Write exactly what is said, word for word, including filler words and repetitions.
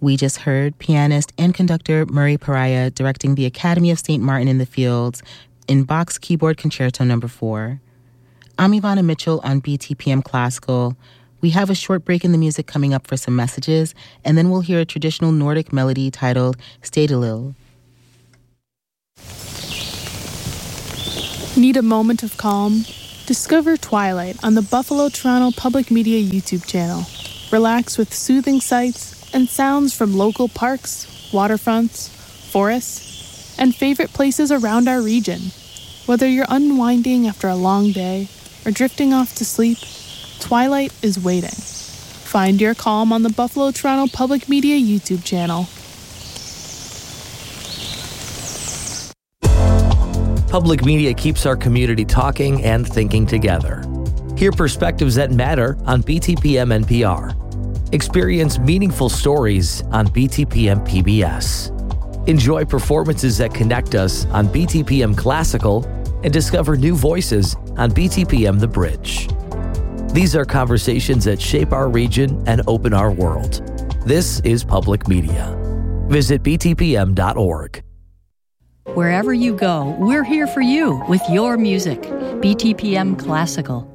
We just heard pianist and conductor Murray Pariah directing the Academy of Saint Martin in the Fields in Bach's Keyboard Concerto Number four. I'm Ivana Mitchell on B T P M Classical. We have a short break in the music coming up for some messages, and then we'll hear a traditional Nordic melody titled Stadilil. Need a moment of calm? Discover Twilight on the Buffalo Toronto Public Media YouTube channel. Relax with soothing sights and sounds from local parks, waterfronts, forests, and favorite places around our region. Whether you're unwinding after a long day or drifting off to sleep, Twilight is waiting. Find your calm on the Buffalo Toronto Public Media YouTube channel. Public media keeps our community talking and thinking together. Hear perspectives that matter on B T P M N P R. Experience meaningful stories on B T P M P B S. Enjoy performances that connect us on B T P M Classical and discover new voices on B T P M The Bridge. These are conversations that shape our region and open our world. This is public media. Visit B T P M dot org. Wherever you go, we're here for you with your music. B T P M Classical.